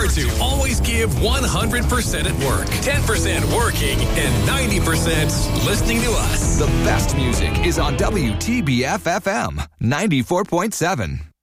Remember to always give 100% at work, 10% working, and 90% listening to us. The best music is on WTBF FM 94.7.